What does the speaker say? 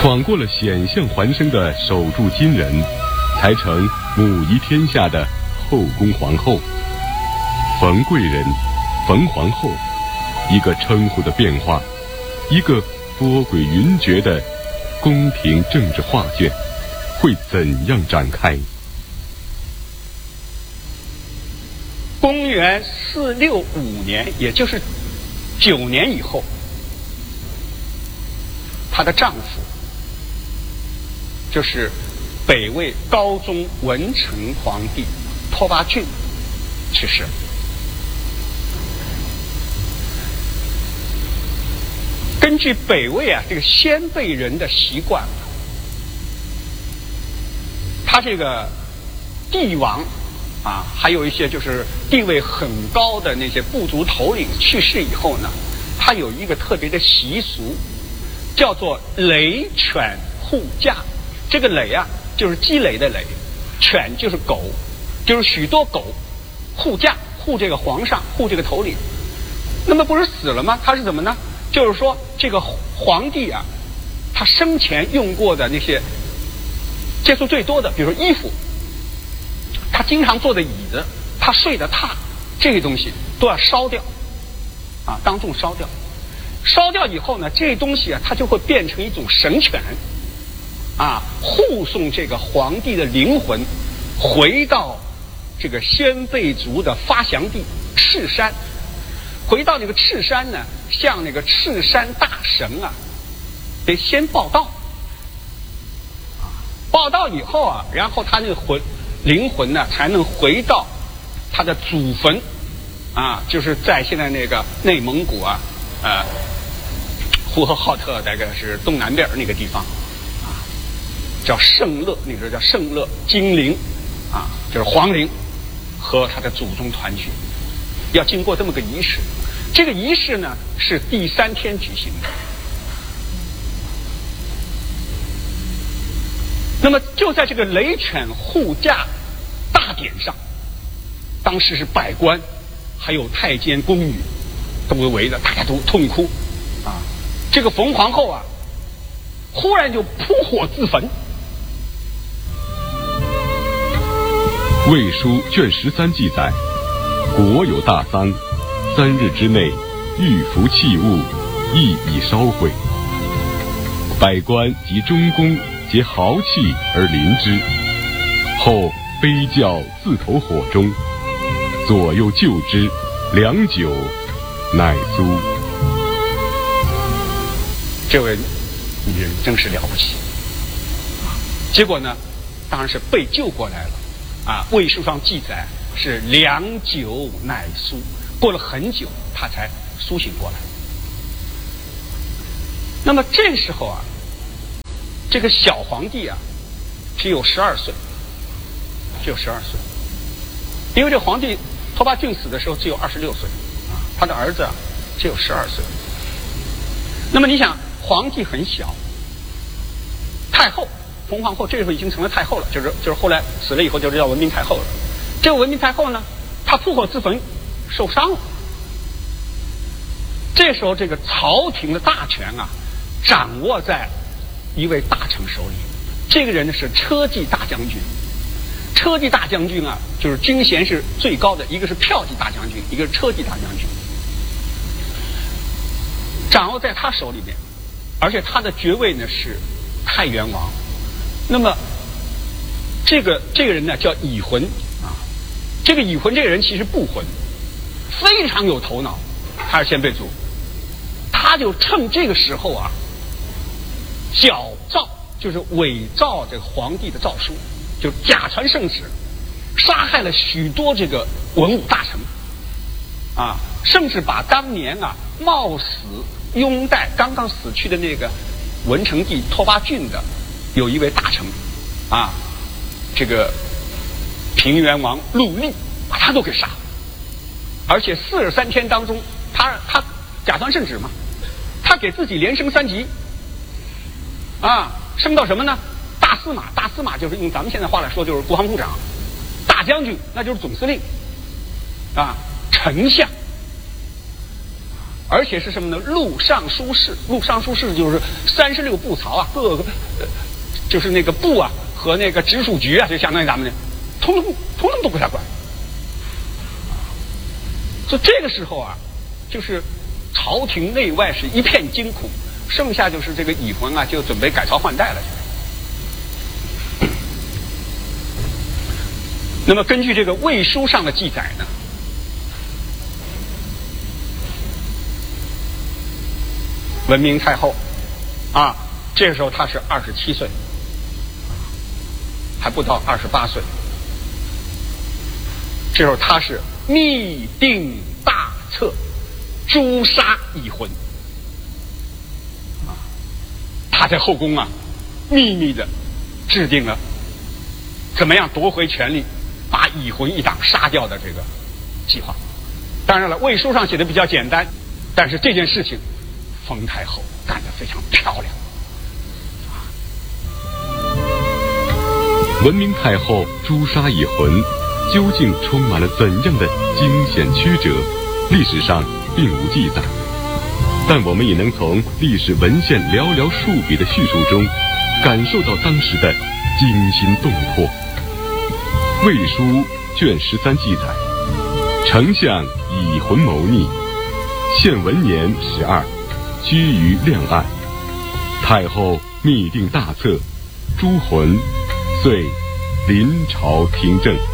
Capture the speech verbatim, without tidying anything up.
闯过了险象环生的守住金人，才成母仪天下的后宫皇后。冯贵人、冯皇后，一个称呼的变化，一个多轨云谲的宫廷政治画卷，会怎样展开？ 公元四六五年，也就是九年以后，她的丈夫就是北魏高宗文成皇帝拓跋浚去世。根据北魏啊这个先辈人的习惯，他这个帝王啊，还有一些就是地位很高的那些部族头领去世以后呢，他有一个特别的习俗，叫做累犬护驾。这个累啊，就是积累的累，犬就是狗，就是许多狗护驾，护这个皇上，护这个头领。那么不是死了吗？他是怎么呢？就是说这个皇帝啊，他生前用过的那些接触最多的，比如说衣服，他经常坐的椅子，他睡的榻，这些东西都要烧掉啊，当众烧掉。烧掉以后呢，这些东西啊，它就会变成一种神犬啊，护送这个皇帝的灵魂回到这个先辈族的发祥地赤山。回到那个赤山呢，向那个赤山大神啊，得先报道。报道以后啊，然后他那个魂灵魂呢，才能回到他的祖坟啊，就是在现在那个内蒙古啊，呃，呼和浩特大概是东南边那个地方啊，叫圣乐，那个时候叫圣乐精灵啊，就是皇陵和他的祖宗团聚，要经过这么个仪式。这个仪式呢是第三天举行的。那么就在这个雷犬护驾大典上，当时是百官还有太监宫女都围着，大家都痛哭啊。这个冯皇后啊，忽然就扑火自焚。 魏书卷十三记载，国有大丧，三日之内，玉服器物亦已烧毁。百官及中宫皆豪气而临之，后悲叫自投火中，左右救之，良久，乃苏。 这位女人真是了不起啊！结果呢，当然是被救过来了啊。魏书上记载是良久乃苏，过了很久她才苏醒过来。那么这时候啊，这个小皇帝啊，只有十二岁，只有十二岁，因为这皇帝拓跋浚死的时候只有二十六岁啊，他的儿子啊只有十二岁。那么你想，皇帝很小，太后冯皇后这时候已经成了太后了，就是就是后来死了以后就叫文明太后了。这个文明太后呢，她扑火自焚，受伤了。这时候这个朝廷的大权啊，掌握在一位大臣手里。这个人呢是车骑大将军。车骑大将军啊，就是军衔是最高的，一个是骠骑大将军，一个是车骑大将军，掌握在他手里面。而且他的爵位呢是太原王。那么这个这个人呢叫乙浑啊，这个乙浑这个人其实不浑，非常有头脑，他是先辈族。他就趁这个时候啊，矫诏，就是伪造这个皇帝的诏书，就假传圣旨，杀害了许多这个文武大臣啊，甚至把当年啊冒死拥戴刚刚死去的那个文成帝拓跋浚的有一位大臣啊，这个平原王陆立，把他都给杀了。而且四十三天当中，他他假传圣旨嘛，他给自己连升三级啊，升到什么呢？大司马，大司马就是用咱们现在话来说就是国防部长，大将军那就是总司令啊，丞相。 而且是什么呢？录尚书事，录尚书事就是三十六部曹啊，各个、呃、就是那个部啊和那个直属局啊，就相当于咱们的，通通通通都归他管。所以这个时候啊，就是朝廷内外是一片惊恐，剩下就是这个乙浑啊，就准备改朝换代了。那么根据这个魏书上的记载呢，文明太后啊，这个时候她是二十七岁，还不到二十八岁。这时候她是密定大策，诛杀乙浑啊，她在后宫啊，秘密的制定了怎么样夺回权力，把乙浑一党杀掉的这个计划。当然了，魏书上写的比较简单，但是这件事情冯太后干得非常漂亮。 文明太后诛杀乙浑，究竟充满了怎样的惊险曲折？历史上并无记载，但我们也能从历史文献寥寥数笔的叙述中，感受到当时的惊心动魄。魏书卷十三记载，丞相乙浑谋逆，宪文年十二，居于亮岸。太后密定大策，诛浑，遂临朝听政。